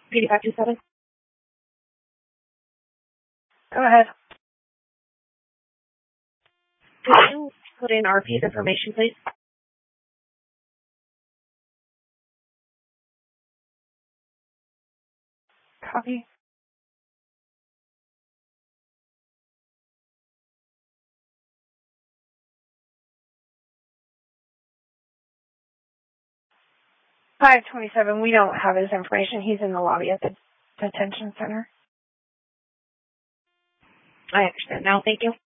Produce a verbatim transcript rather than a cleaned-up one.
P D five two seven. Go ahead. Could you put in R P's information, please? Copy. five twenty-seven, we don't have his information. He's in the lobby at the detention center. I understand now. Thank you.